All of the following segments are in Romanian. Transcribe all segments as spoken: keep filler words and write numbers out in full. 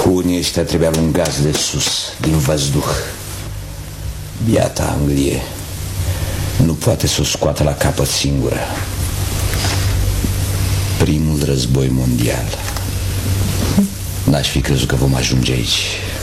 Cu unii ăștia trebuia lungați de sus, din văzduh. Biata Anglie nu poate să o scoată la capăt singură. Primul război mondial. N-aș fi crezut că vom ajunge aici.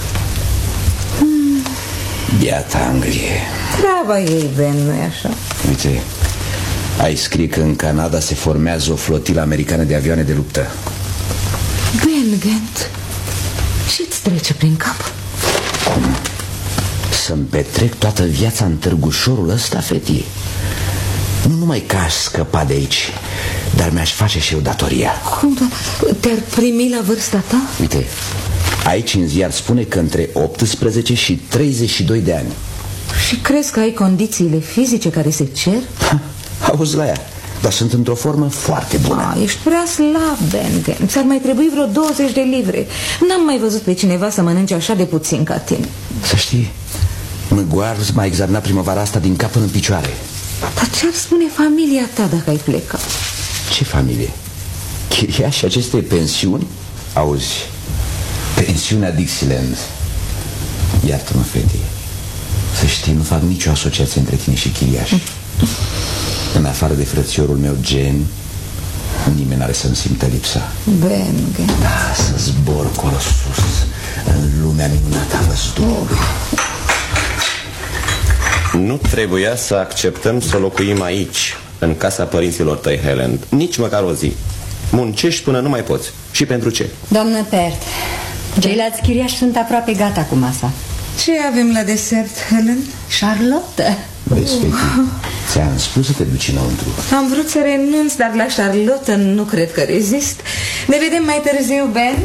Biata Anglie. Treaba ei, Ben, nu-i așa? Uite, ai scrie că în Canada se formează o flotilă americană de avioane de luptă. Ben Ghent, ce-ți trece prin cap? Cum? Să-mi petrec toată viața în târgușorul ăsta, fetie? Nu numai că aș scăpa de aici, dar mi-aș face și eu datoria. Cum, da? Te-ar primi la vârsta ta? Uite, aici în ziar spune că între optsprezece și treizeci și doi de ani. Și crezi că ai condițiile fizice care se cer? Ha, auzi la ea, dar sunt într-o formă foarte bună. A, ești prea slab, Ben. Ți-ar mai trebui vreo douăzeci de livre. N-am mai văzut pe cineva să mănânce așa de puțin ca tine. Să știi, Măgoar m-a examinat primăvara asta din cap până în picioare. Dar ce-ar spune familia ta dacă ai pleca? Ce familie? Chiriași aceste pensiuni? Auzi, pensiunea Dixieland. Iartă-mă, fete, să știi, nu fac nicio asociație între tine și chiriași. În afară de frățiorul meu, Gen, nimeni n-are să-mi simtă lipsa. Ben, da, să zbor acolo sus, în lumea minunată a văzduhului. Nu trebuia să acceptăm să locuim aici, în casa părinților tăi, Helen. Nici măcar o zi. Muncești până nu mai poți. Și pentru ce? Doamnă Pert, ceilalți chiriași sunt aproape gata cu masa. Ce avem la desert, Helen? Charlotte. Vezi, feti, ți-am spus să te duci înăuntru. Am vrut să renunț, dar la Charlotte nu cred că rezist. Ne vedem mai târziu, Ben?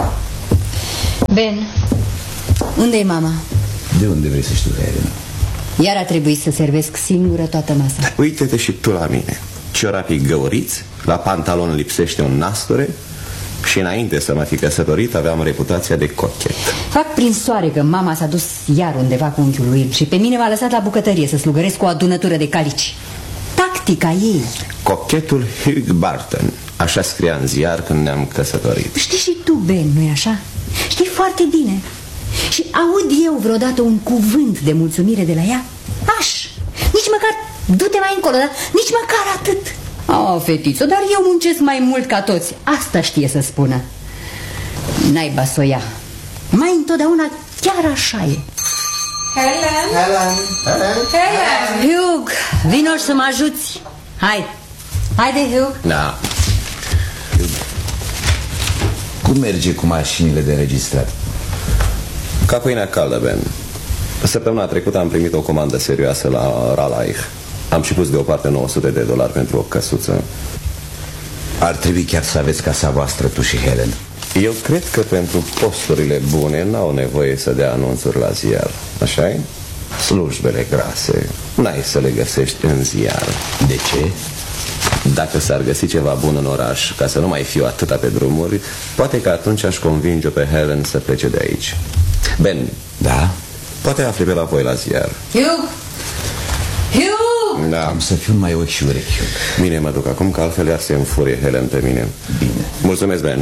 Ben, unde e mama? De unde vrei să știu, Helen? Iar a trebuit să servesc singură toată masa. Uite-te și tu la mine. Ciorapii găuriți, la pantalon lipsește un nastore și înainte să mă fi căsătorit aveam reputația de cochet. Fac prin soare că mama s-a dus iar undeva cu unchiul lui și pe mine m-a lăsat la bucătărie să slugăresc cu o adunătură de calici. Tactica ei. Cochetul Hugh Barton. Așa scria în ziar când ne-am căsătorit. Știi și tu, Ben, nu-i așa? Știi foarte bine. Și aud eu vreodată un cuvânt de mulțumire de la ea? Aș. Nici măcar, du-te mai încolo, dar nici măcar atât. Oh, fetiță, dar eu muncesc mai mult ca toți. Asta știe să spună. Naiba să o ia. Mai întotdeauna chiar așa e. Helen? Helen? Helen? Helen? Hugh, vino să mă ajuți. Hai. Haide, Hugh. Da. Cum merge cu mașinile de înregistrat? Ca pâinea caldă, Ben. Săptămâna trecută am primit o comandă serioasă la Raleigh. Am și pus deoparte nouă sute de dolari pentru o căsuță. Ar trebui chiar să aveți casa voastră, tu și Helen. Eu cred că pentru posturile bune n-au nevoie să dea anunțuri la ziar. Așa-i? Slujbele grase n-ai să le găsești în ziar. De ce? Dacă s-ar găsi ceva bun în oraș, ca să nu mai fiu atâta pe drumuri, poate că atunci aș convinge pe Helen să plece de aici. Ben. Da? Poate afli pe la voi la ziar. Hugh! Hugh! Da. Am să fiu mai ochi și urechi. Bine, mă duc acum, că altfel iar se înfurie Helen pe mine. Bine. Mulțumesc, Ben.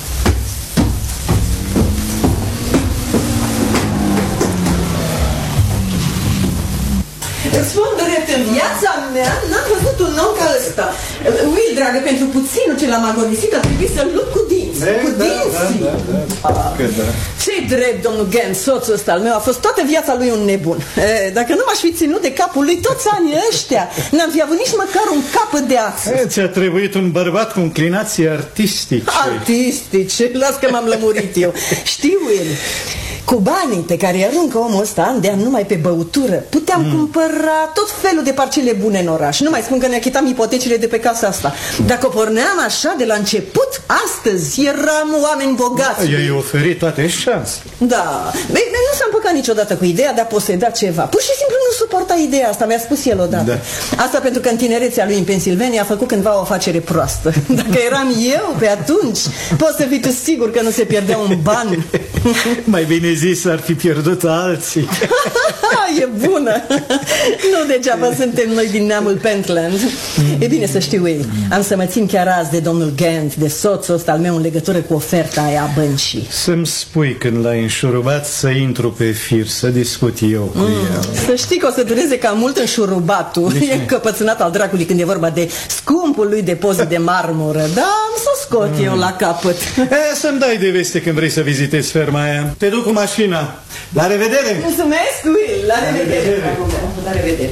Îți spun drept, în viața mea n-am văzut un om ca ăsta. Will, dragă, pentru puținul ce l-am agonisit a trebuit să lupt cu dinți. Da, cu da, dinții. da, da, da. Da. Ce-i drept, domnul Gent, soțul ăsta al meu a fost toată viața lui un nebun. E, dacă nu m-aș fi ținut de capul lui toți anii ăștia, n-am fi avut nici măcar un capăt de ață. E, ți-a trebuit un bărbat cu inclinații artistice. Artistice? Las că m-am lămurit eu. Știi, Will, cu banii pe care îi aruncă omul ăsta an de an numai pe băutură, puteam mm. cumpăra tot felul de parcele bune în oraș. Nu mai spun că ne achitam ipotecile de pe casa asta. Dacă o porneam așa de la început, astăzi eram oameni bogați. I-ai oferit toate șanse. Da, Bine, nu s-am păcat niciodată cu ideea de a poseda ceva. Pur și simplu nu suportam suporta ideea asta, mi-a spus el odată. Da. Asta pentru că în tinerețea lui în Pennsylvania a făcut cândva o afacere proastă. Dacă eram eu pe atunci, poți să fii tu sigur că nu se pierdea un ban. Mai bine zis, ar fi pierdut alții. E bună. Nu degeaba suntem noi din neamul Pentland. E bine să știu ei. Am să mă țin chiar azi de domnul Gant, de soțul ăsta al meu în legătură cu oferta aia a băncii. Să-mi spui când l-ai înșurubat să intru pe fir, să discut eu cu mm. el. Să știi că o să dureze cam mult înșurubatul. E încăpățânat al dracului când e vorba de scumpul lui depozit de marmură. Da, am să scot mm. eu la capăt. E, să-mi dai de veste când vrei să vizitezi ferma aia. Te duc cu mașina. La revedere! Mulțumesc, Will! La revedere! La revedere!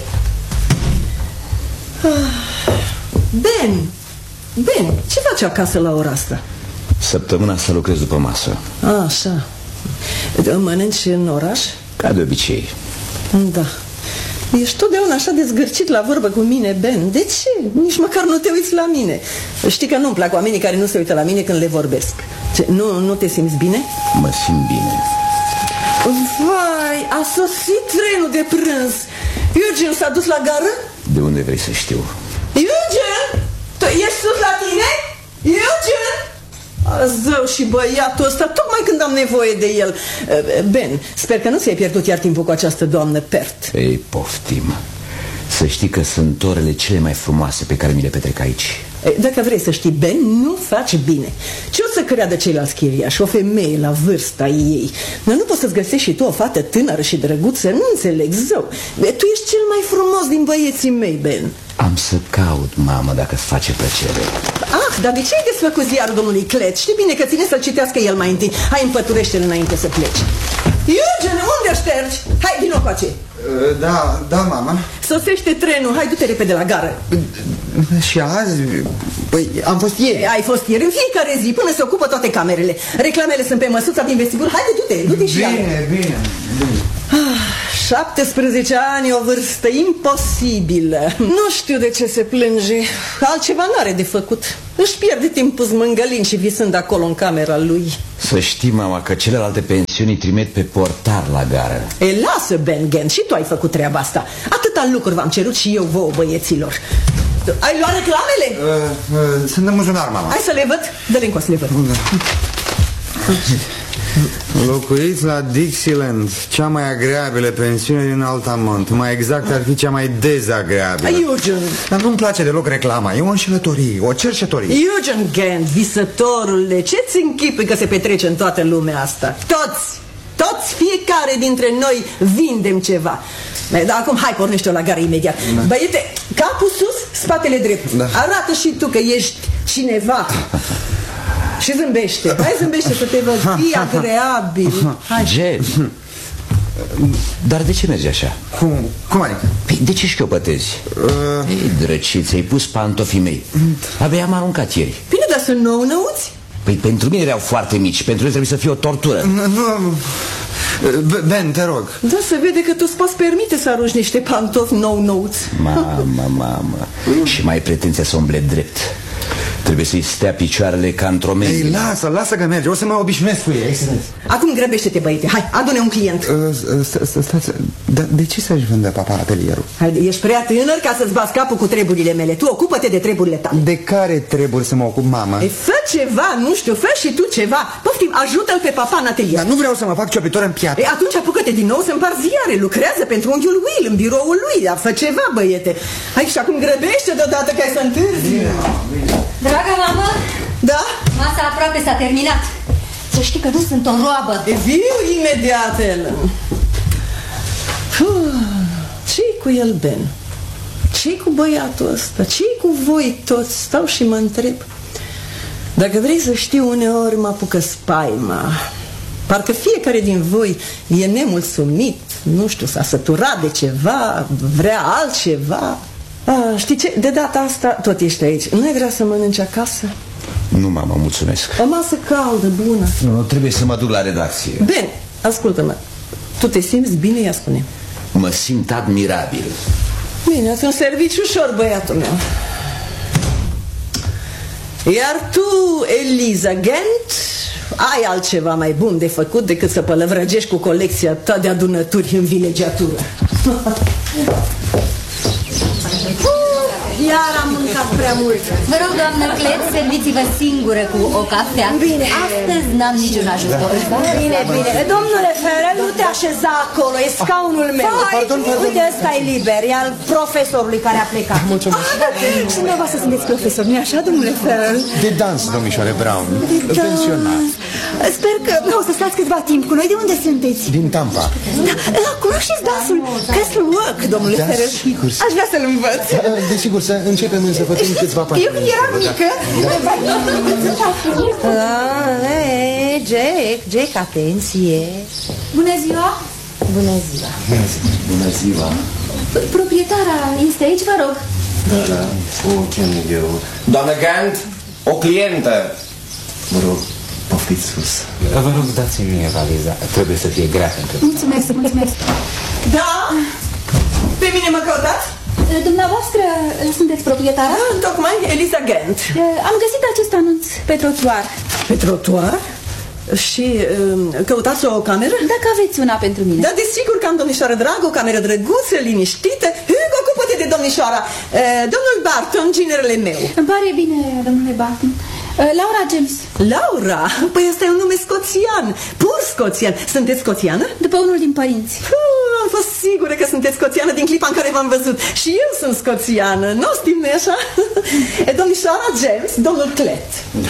Ben! Ben, ce faci acasă la ora asta? Săptămâna să lucrez după masă. A, așa. Mănânci în oraș? Ca de obicei. Da. Ești totdeauna așa de zgârcit la vorbă cu mine, Ben. De ce? Nici măcar nu te uiți la mine. Știi că nu-mi plac oamenii care nu se uită la mine când le vorbesc. Ce, nu, nu te simți bine? Mă simt bine. Vai, a sosit trenul de prânz. Eugen s-a dus la gară? De unde vrei să știu? Eugen? Tu ești sus la tine? Eugen? Zău și băiatul ăsta, tocmai când am nevoie de el. Ben, sper că nu ți-ai pierdut iar timpul cu această doamnă Pert. Ei, poftim. Să știi că sunt orele cele mai frumoase pe care mi le petrec aici. Dacă vrei să știi, Ben, nu faci bine. Ce o să creadă ceilalți chiriași? O femeie la vârsta ei. Dar nu poți să-ți găsești și tu o fată tânără și drăguță? Nu înțeleg, zău. Tu ești cel mai frumos din băieții mei, Ben. Am să caut, mamă, dacă îți face plăcere. Ah, dar de ce ai desfăcut ziarul domnului Clet? Știi bine că ține să-l citească el mai întâi. Hai, împăturește-l înainte să pleci. Eugen, unde ștergi? Hai, vino cu ace. Da, da, mama. Sosește trenul, hai, du-te repede la gară. Și azi? Păi, am fost ieri. Ai fost ieri, în fiecare zi, până se ocupă toate camerele. Reclamele sunt pe măsuța din vestibul. Haide, du-te, du-te și Bine, bine, bine, bine. Ah, șaptesprezece ani, o vârstă imposibilă. Nu știu de ce se plânge. Altceva n-are de făcut. Își pierde timpul zmângălind și visând acolo în camera lui. Să știi, mama, că celelalte pensiuni trimit pe portar la gară. E, lasă, Ben Gant, și tu ai făcut treaba asta. Atâta lucruri v-am cerut și eu vouă, băieților. Ai luat reclamele? Uh, uh, sunt în buzunar, mama. Hai să le văd. Dă-le încoa să le văd. Da. Locuiți la Dixieland, cea mai agreabilă pensiune din Altamont. Mai exact ar fi cea mai dezagreabilă. Eugen. Dar nu-mi place deloc reclama, e o înșelătorie, o cercetorie. Eugen Gant, visătorule, ce-ți închipui că se petrece în toată lumea asta? Toți, toți, fiecare dintre noi vindem ceva. Dar acum hai, pornește-o la gară imediat. Da. Băiete, capul sus, spatele drept. Da. Arată și tu că ești cineva. Și zâmbește. Hai, zâmbește să te văd. Fii agreabil. Jen, dar de ce mergi așa? Cum, cum adică? Păi de ce șchiopătezi? Uh... Ei, drăciți, ai pus pantofii mei. Abia am aruncat ieri. Bine, dar să nou năuți? Păi pentru mine erau foarte mici. Pentru mine trebuie să fie o tortură. Nu... Ben, te rog. Da, se vede că tu îți poți permite să arunci niște pantofi nou-nouți. Mamă, mamă. Și mai ai pretenția să umble drept. Trebuie să-i stea picioarele ca într-o meză. Ei, lasă, lasă că merge, o să mă obișnuiesc cu ei. Acum grăbește-te, băiete, hai, adune un client. Stați, dar de ce să-și vândă papa atelierul? Ești prea tânăr ca să-ți bați capul cu treburile mele. Tu ocupă-te de treburile tale. De care treburi să mă ocup, mama? E, fă ceva, nu știu, fă și tu ceva. Poftim, ajută-l pe papa în atelier. Dar nu vreau să mă fac ciopător în piatră. E, atunci apucă-te din nou să împarți ziare. Lucrează pentru unchiul Will în biroul lui. Dar fă ceva, băiete. Hai, și acum grăbește deodată că ai să întârzi. Dragă mamă? Da? Masa aproape s-a terminat. Să știi că nu sunt o roabă. E viu imediat, Ellen. Ce-i cu el, Ben? Ce-i cu băiatul ăsta? Ce-i cu voi toți? Stau și mă întreb. Dacă vrei să știu, uneori mă apucă spaima. Parcă fiecare din voi e nemulțumit. Nu știu, s-a săturat de ceva, vrea altceva. Ah, știi ce? De data asta tot ești aici. Nu ai vrea să mănânci acasă? Nu, mama, mulțumesc. O masă caldă, bună. Nu, nu, trebuie să mă duc la redacție. Ben, ascultă-mă. Tu te simți bine? Ia spune. Mă simt admirabil. Bine, ați un serviciu ușor, băiatul meu. Iar tu, Eliza Gant, ai altceva mai bun de făcut decât să pălăvrăgești cu colecția ta de adunături în vilegiatură. Iar am mâncat prea mult. Vă rog, doamnă Clet, serviți-vă singură cu o cafea. Bine. Astăzi n-am niciun ajutor. Bine, bine. Domnule Ferel, nu te așeza acolo, e scaunul meu. Pardon, pardon. Uite, ăsta e liber, e al profesorului care a plecat. Mulțumesc. Și dumneavoastră sunteți profesor, nu-i așa, domnule Ferel? De dans, domnișoare Brown. Pensionar. Sper că o să stați câtva timp cu noi. De unde sunteți? Din Tampa. Da, cunoașteți dansul Castle Work, domnule Da, Ferel? sigur. Aș vrea să-l învăț. Desigur, să începem să facem câțiva pași. Eu când eram mică. Ah, Jack, Jack, atenție. Bună ziua! Bună ziua. Bună ziua. Proprietara este aici, vă rog. Da, da. O chem eu. Doamnă Gant, o clientă. Vă rog, poftiți sus. Vă rog, dați-mi mie valiza. Trebuie să fie grea pentru... Mulțumesc, mulțumesc. Da? Pe mine mă căutați? Dumneavoastră sunteți proprietara? Ah, tocmai Eliza Gant. Am găsit acest anunț pe trotuar. Pe trotuar? Și um, căutați o cameră? Dacă aveți una pentru mine. Da, desigur că am, domnișoară dragă, o cameră drăguță, liniștită. Hugo, ocupă-te de domnișoara. Uh, domnul Barton, ginerele meu. Îmi pare bine, domnule Barton. Laura James. Laura? Păi ăsta e un nume scoțian, pur scoțian. Sunteți scoțiană? După unul din părinți. Puh, am fost sigură că sunteți scoțiană din clipa în care v-am văzut. Și eu sunt scoțiană, nu știm, nu-i așa? E domnișoara James, domnul Clet.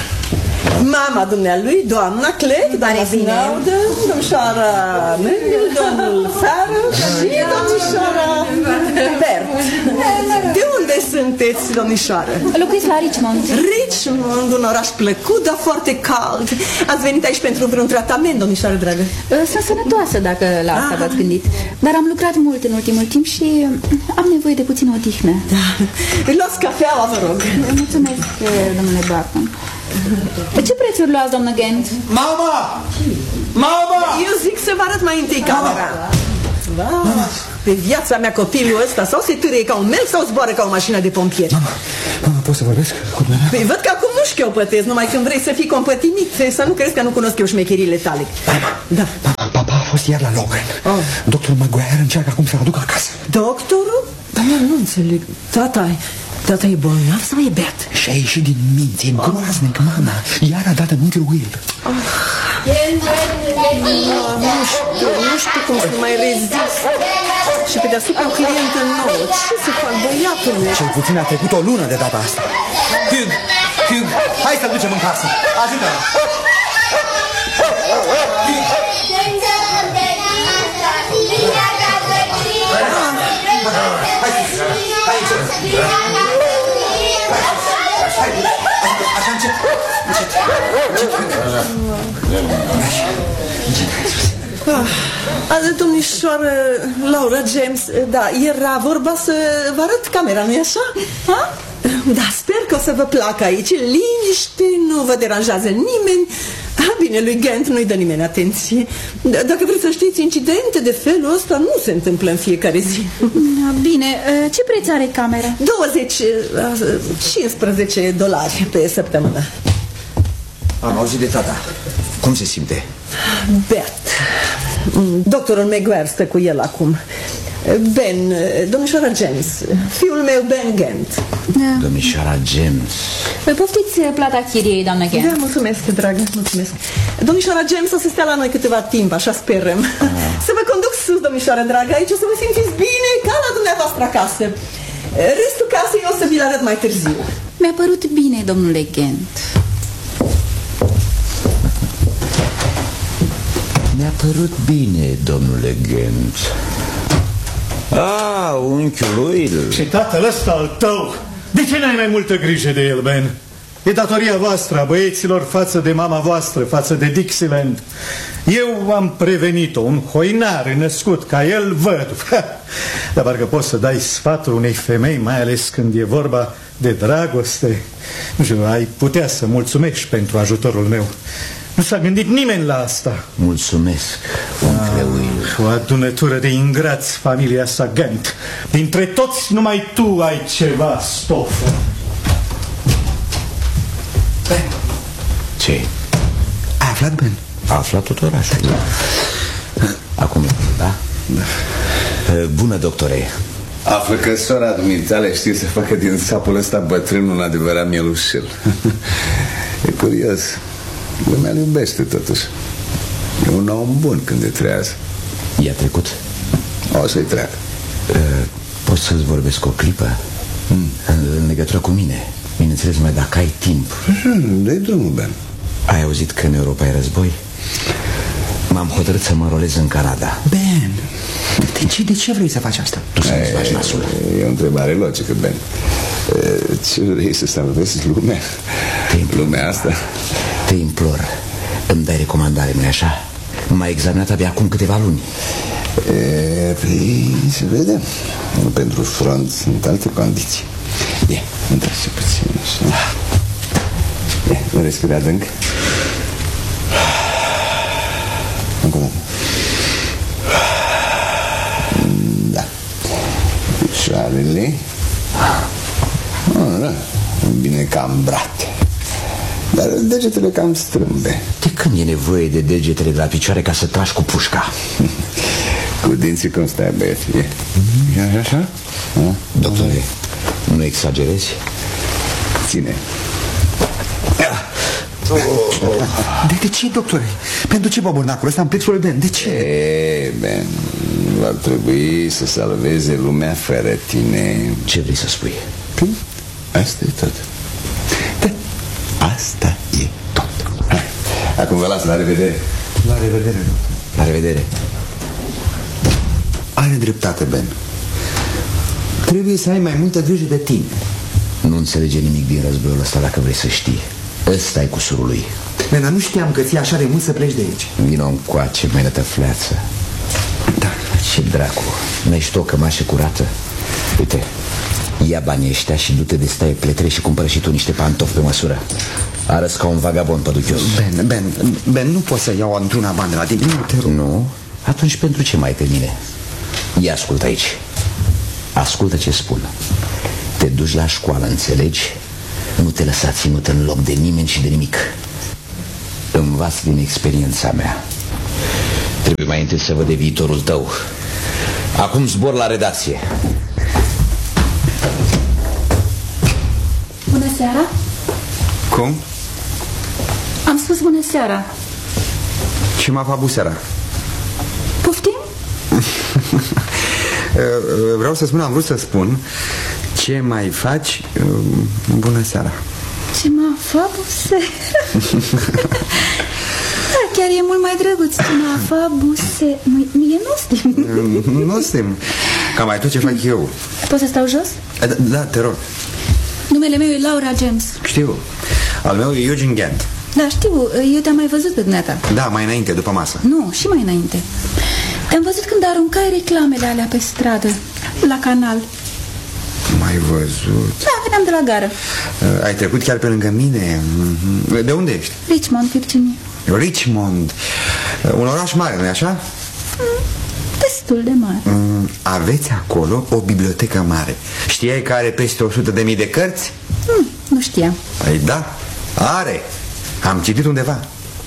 Mama dumnealui, doamna Clet, doamna Snaudă, domnișoara Mendel, domnul Farrell și domnișoara Bert. De unde sunteți, domnișoară? Locuiți la Richmond. Richmond, un oraș plăcut, dar foarte cald. Ați venit aici pentru vreun tratament, domnișoară dragă? Sunt sănătoasă, dacă la asta Ah. v-ați gândit. Dar am lucrat mult în ultimul timp și am nevoie de puțină odihnă. Da. Luați cafeaua, vă rog. Mulțumesc, domnule Barton. Ce prețuri luați, doamnă Gant? Mama! Mama! Eu zic să vă arăt mai întâi camera. Mama. Pe viața mea copilul ăsta sau se târâie ca un melc sau zboară ca o mașină de pompieri. Mama, mama, poți să vorbesc cu mine? Păi văd că acum nu șchiopătezi, numai când vrei să fii compătimit. Să nu crezi că nu cunosc eu șmecherile tale. Mama, Da. mama, papa a fost iar la Logan. Oh. Doctorul Maguire încearcă acum să-l aducă acasă. Doctorul? Dar nu înțeleg. Tata, tata e bolnav sau e beat? Și a ieșit din minți, e groaznic, mama. Iar a dat în unchiul Will. Nu știu, nu știu cum să mai rezist. Și pe deasupra o clientă nouă. Ce să fac, băiatule? Cel puțin a trecut o lună de data asta. Hugh, Hugh, hai să-l ducem în casă. Ajută-mă. Așa încet. Ah, domnișoară Laura James, da, era vorba să vă arăt camera, nu-i așa? Ha? Da, sper că o să vă placă aici. Liniște, nu vă deranjează nimeni. Ah, bine, lui Gant nu-i dă nimeni atenție. Dacă vreți să știți, incidente de felul ăsta nu se întâmplă în fiecare zi. Bine, ce preț are camera? douăzeci, cincisprezece dolari pe săptămână. Am auzit de tata. Cum se simte? Bert. Doctorul Maguire stă cu el acum. Ben, domnișoara James, fiul meu Ben Gant. Domnișoara James. Poftiți plata chiriei, doamnă Gant. Da, mulțumesc, dragă, mulțumesc. Domnișoara James o să stea la noi câteva timp, așa sperăm. Ah. Să vă conduc sus, domnișoara dragă, aici o să vă simțiți bine, ca la dumneavoastră acasă. Restul casei o să vi-l arăt mai târziu. Mi-a părut bine, domnule Gant. Mi-a părut bine, domnule Gant. Ah, unchiul Will. Și tatăl ăsta al tău, de ce n-ai mai multă grijă de el, Ben? E datoria voastră, a băieților, față de mama voastră, față de Dixieland. Eu am prevenit-o, un hoinar născut ca el văd. Dar parcă poți să dai sfatul unei femei, mai ales când e vorba de dragoste. Nu știu, ai putea să mulțumești pentru ajutorul meu. Nu s-a gândit nimeni la asta. Mulțumesc, uncle Will. O adunătură de ingrați, familia asta Gant. Dintre toți numai tu ai ceva stofă. Ben. Ce? Ai aflat, Ben? A aflat tot orașul. Acum, da? Bună, doctore. Află că sora dumitale știe să facă din sapul ăsta bătrân un adevărat mielușel. E curios. Lumea îl iubește totuși. E un om bun când e trează. I-a trecut? O să-i treacă. uh, Pot să-ți vorbesc o clipă? mm. În legătură cu mine. Bineînțeles, mai dacă ai timp. Dă-i drumul, Ben. Ai auzit că în Europa e război? M-am hotărât să mă rolez în Canada. Ben, de ce, de ce vrei să faci asta? Tu să-mi faci nasul. E o întrebare logică, Ben. Ce vrei să salvezi lumea? Lumea asta? Te implor, îmi dai recomandare, nu-i așa? M-ai examinat abia acum câteva luni. E, păi, să vedem. Pentru front sunt alte condiții. Ia, intrați puțin așa. Ia, respira adânc. Încă unul. Da. Picioarele. Ah, da. Bine cambrate. Dar degetele cam strâmbe. De când e nevoie de degetele de la picioare ca să tragi cu pușca? Cu dinții cum stai, băieți? E, e așa? A? Doctore, nu exagerezi? Ține. De, de ce, doctore? Pentru ce boburnacul ăsta în plexul lui Ben? De ce? E, Ben, va trebui să salveze lumea fără tine. Ce vrei să spui? Păi, asta e tot. Da, asta e tot. Hai. Acum vă las, la revedere. La revedere, doctor. La revedere. Are dreptate, Ben. Trebuie să ai mai multă grijă de tine. Nu înțelege nimic din războiul ăsta, dacă vrei să știi. Ăsta e cusurul lui. Ben, dar nu știam că ți-e așa de mult să pleci de aici. Vino încoace, mai nătăfleață. Da. Ce dracu, n-ai și tu o cămașă curată? Uite, ia banii ăștia și du-te de staie pletre și cumpără și tu niște pantofi pe măsură. Arăți ca un vagabond păduchios. Ben, Ben, Ben, nu pot să iau într-una bani de la tine. Nu, te rog. Nu? Atunci pentru ce mai pe mine? Ia ascultă aici. Ascultă ce spun. Te duci la școală, înțelegi? Nu te lăsa ținut în loc de nimeni și de nimic. Învață din experiența mea. Trebuie mai întâi să văd de viitorul tău. Acum zbor la redacție. Bună seara. Cum? Am spus bună seara. Ce m-a făcut seara? Poftim? Vreau să spun, am vrut să spun ce mai faci. Bună seara. Ce m-a făcut seara? Da, chiar e mult mai drăguț. Ce m-a făcut seara. Nu, nu e nostim. Nostim. Cam mai tot ce fac eu. Poți să stau jos? Da, da, te rog. Numele meu e Laura James. Știu. Al meu e Eugene Gant. Da, știu, eu te-am mai văzut pe dumneata. Da, mai înainte, după masă. Nu, și mai înainte. Te-am văzut când aruncai reclamele alea pe stradă, la canal. Mai văzut? Da, veneam de la gară. Ai trecut chiar pe lângă mine. De unde ești? Richmond, Virginia. Richmond. Un oraș mare, nu-i așa? Destul de mare. Aveți acolo o bibliotecă mare. Știai că are peste o sută de mii de cărți? Hmm, nu știam. Păi da, are. Am citit undeva.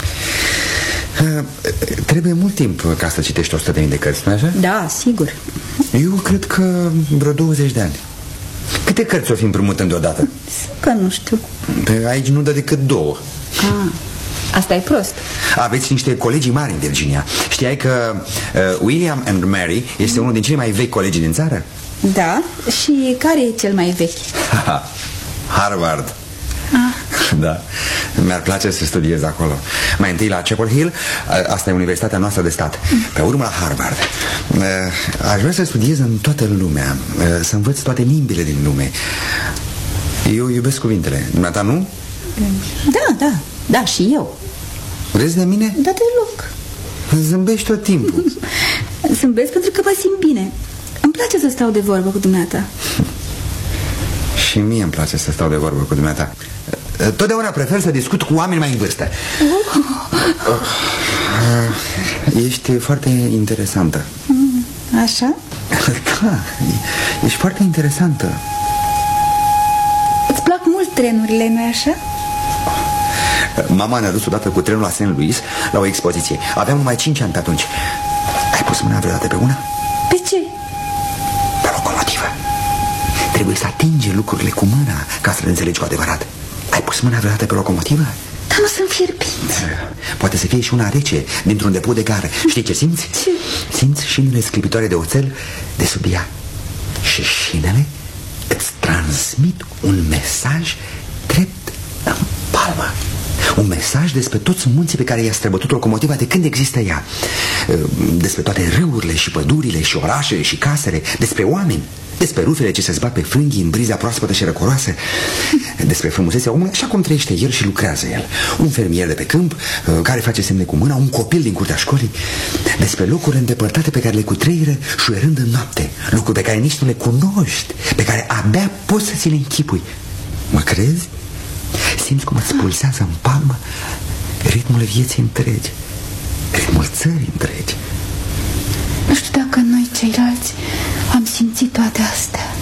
Trebuie mult timp ca să citești o sută de mii de cărți, nu așa? Da, sigur. Eu cred că vreo douăzeci de ani. Câte cărți o fi împrumutând deodată? Că nu știu. Pe aici nu dă decât două. Ah, asta e prost. Aveți niște colegi mari în Virginia. Știai că uh, William and Mary este unul din cei mai vechi colegi din țară? Da, și care e cel mai vechi? Harvard. Ah. Da, mi-ar place să studiez acolo. Mai întâi la Chapel Hill, asta e universitatea noastră de stat. Pe urmă la Harvard. Aș vrea să studiez în toată lumea, să învăț toate limbile din lume. Eu iubesc cuvintele, dumneata nu? Da, da, da, și eu. Vrezi de mine? Da, deloc. Zâmbești tot timpul. Zâmbesc pentru că mă simt bine. Îmi place să stau de vorbă cu dumneata. Și mie îmi place să stau de vorbă cu dumneata. Totdeauna prefer să discut cu oameni mai în vârstă. Oh. Ești foarte interesantă. Așa? Da, ești foarte interesantă. Îți plac mult trenurile, nu-i așa? Mama ne-a dus odată cu trenul la Saint Louis la o expoziție. Aveam numai cinci ani pe atunci. Ai pus mâna vreodată pe una? Pe ce? Pe locomotivă. Trebuie să atingi lucrurile cu mâna ca să le înțelegi cu adevărat. Ai pus mâna vreodată pe locomotivă? Dar nu sunt fierbinți. Poate să fie și una rece dintr-un depot de gară. Știi ce simți? Ce? Simți șinele sclipitoare de oțel de sub ea. Și șinele îți transmit un mesaj drept în palmă. Un mesaj despre toți munții pe care i-a străbătut locomotiva de când există ea. Despre toate râurile și pădurile și orașele și casele. Despre oameni. Despre rufele ce se zbat pe frânghii în briza proaspătă și răcoroasă. Despre frumusețea omului așa cum trăiește el și lucrează el. Un fermier de pe câmp care face semne cu mâna, un copil din curtea școlii. Despre locurile îndepărtate pe care le cutreieră șuierând în noapte. Lucruri pe care nici nu le cunoști, pe care abia poți să ți le închipui. Mă crezi? Simți cum îți pulsează în palmă ritmul vieții întregi, ritmul țării întregi. Nu știu dacă noi ceilalți am simțit toate astea.